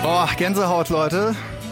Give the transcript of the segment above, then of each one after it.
Oh, Gänsehaut, Leute.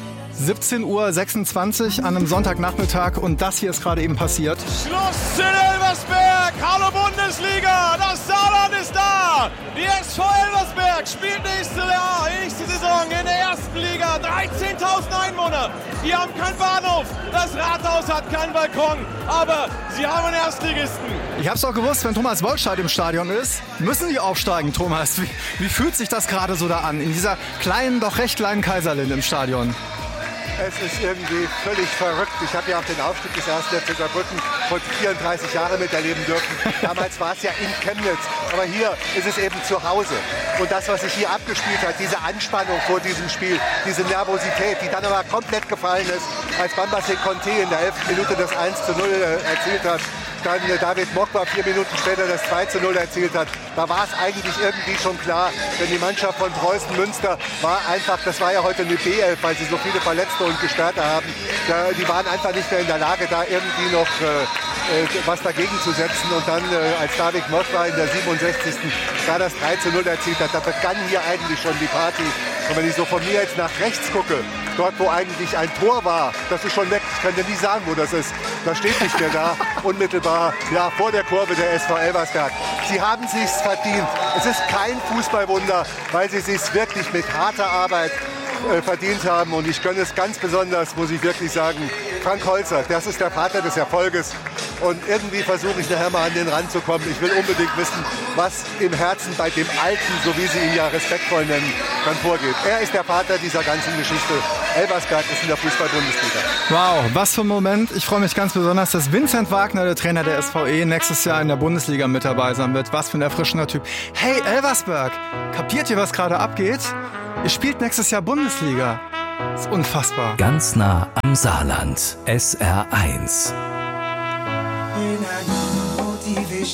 17:26 Uhr an einem Sonntagnachmittag und das hier ist gerade eben passiert. Schluss in Elversberg! Hallo Bundesliga! Das Saarland ist da! Die SV Elversberg spielt nächste Saison in der ersten Liga. 13.000 Einwohner. Die haben keinen Bahnhof. Das Rathaus hat keinen Balkon. Aber sie haben einen Erstligisten. Ich hab's doch gewusst, wenn Thomas Wollscheid im Stadion ist, müssen die aufsteigen, Thomas. Wie fühlt sich das gerade so da an, in dieser kleinen, doch recht kleinen Kaiserlinde im Stadion? Es ist irgendwie völlig verrückt. Ich habe ja auch den Aufstieg des 1. FC Saarbrücken vor 34 Jahren miterleben dürfen. Damals war es ja in Chemnitz, aber hier ist es eben zu Hause. Und das, was sich hier abgespielt hat, diese Anspannung vor diesem Spiel, diese Nervosität, die dann aber komplett gefallen ist, als Bambassé Conté in der 11. Minute das 1:0 erzielt hat. Dann David Mokba 4 Minuten später das 2:0 erzielt hat. Da war es eigentlich irgendwie schon klar, denn die Mannschaft von Preußen Münster war einfach, das war ja heute eine B11, weil sie so viele Verletzte und Gesperrte haben. Die waren einfach nicht mehr in der Lage, da irgendwie noch was dagegen zu setzen. Und dann, als David Mokba in der 67. da das 3:0 erzielt hat, da begann hier eigentlich schon die Party. Und wenn ich so von mir jetzt nach rechts gucke, dort wo eigentlich ein Tor war, das ist schon weg. Ich kann dir nie sagen, wo das ist. Das steht nicht mehr da. Unmittelbar ja, vor der Kurve der SV Elversberg. Sie haben sich's verdient. Es ist kein Fußballwunder, weil sie sich's wirklich mit harter Arbeit verdient haben. Und ich gönne es ganz besonders, muss ich wirklich sagen, Frank Holzer. Das ist der Vater des Erfolges. Und irgendwie versuche ich nachher mal an den Rand zu kommen. Ich will unbedingt wissen, was im Herzen bei dem Alten, so wie sie ihn ja respektvoll nennen, dann vorgeht. Er ist der Vater dieser ganzen Geschichte. Elversberg ist in der Fußball-Bundesliga. Wow, was für ein Moment. Ich freue mich ganz besonders, dass Vincent Wagner, der Trainer der SVE, nächstes Jahr in der Bundesliga mit dabei sein wird. Was für ein erfrischender Typ. Hey, Elversberg, kapiert ihr, was gerade abgeht? Ihr spielt nächstes Jahr Bundesliga. Das ist unfassbar. Ganz nah am Saarland. SR1.